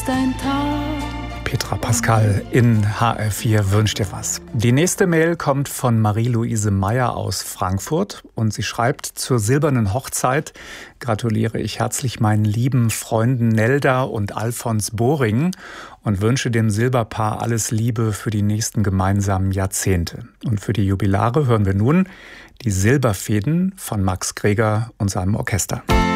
ein Tag. Petra Pascal in HR4 wünscht dir was. Die nächste Mail kommt von Marie-Louise Meyer aus Frankfurt und sie schreibt: Zur silbernen Hochzeit gratuliere ich herzlich meinen lieben Freunden Nelda und Alfons Boring und wünsche dem Silberpaar alles Liebe für die nächsten gemeinsamen Jahrzehnte. Und für die Jubilare hören wir nun die Silberfäden von Max Greger und seinem Orchester.